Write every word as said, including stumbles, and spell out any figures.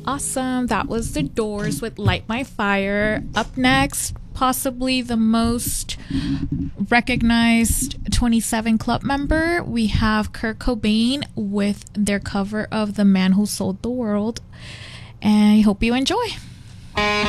Awesome. That was The Doors with Light My Fire. Up next, possibly the most recognized twenty-seven Club member, we have Kurt Cobain with their cover of The Man Who Sold the World. And I hope you enjoy.